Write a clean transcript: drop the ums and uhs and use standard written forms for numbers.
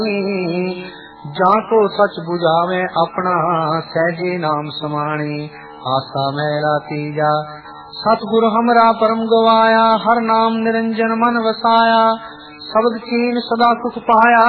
जाको सच बुझावे अपना सहजे नाम समाणी। आसा मेरा तीजा सतगुरु हमरा परम गवाया, हर नाम निरंजन मन वसाया। शब्द कीन सदा सुख पाया,